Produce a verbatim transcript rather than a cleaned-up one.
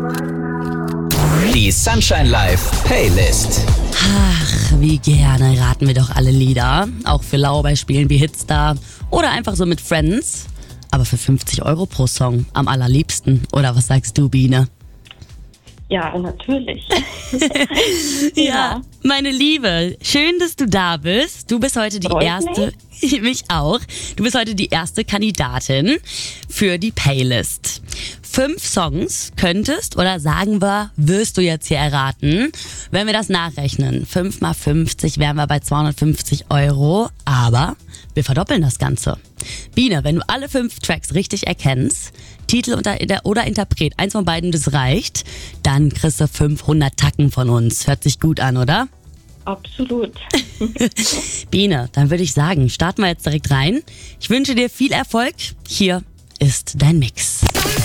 Die Sunshine Live Playlist. Ach, wie gerne raten wir doch alle Lieder. Auch für Lauerspielen wie Hitstar oder einfach so mit Friends. Aber für fünfzig Euro pro Song am allerliebsten. Oder was sagst du, Biene? Ja, natürlich. Ja, meine Liebe, schön, dass du da bist. Du bist heute die Freut erste, mich auch. Du bist heute die erste Kandidatin für die Playlist. Fünf Songs könntest oder sagen wir, wirst du jetzt hier erraten. Wenn wir das nachrechnen, fünf mal fünfzig wären wir bei zweihundertfünfzig Euro, aber wir verdoppeln das Ganze. Biene, wenn du alle fünf Tracks richtig erkennst, Titel oder, oder Interpret, eins von beiden, das reicht, dann kriegst du fünfhundert Tacken von uns. Hört sich gut an, oder? Absolut. Biene, dann würde ich sagen, starten wir jetzt direkt rein. Ich wünsche dir viel Erfolg. Hier ist dein Mix.